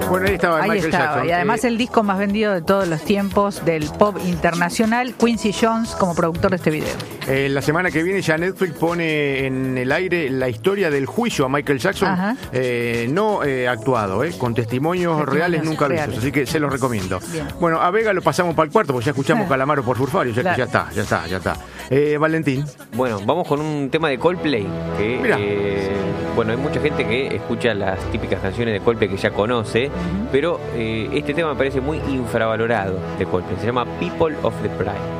Bueno, ahí estaba Ahí Michael estaba. Jackson. Y además el disco más vendido de todos los tiempos del pop internacional, Quincy Jones como productor de este video. La semana que viene ya Netflix pone en el aire la historia del juicio a Michael Jackson, no actuado, con testimonios reales nunca vistos, así que se los recomiendo. Bien. Bueno, a Vega lo pasamos para el cuarto, porque ya escuchamos Calamaro por Furfario, ya, Claro. ya está. Valentín. Bueno, vamos con un tema de Coldplay. Bueno, hay mucha gente que escucha las típicas canciones de Coldplay que ya conoce, pero este tema me parece muy infravalorado de Coldplay. Se llama People of the Pride.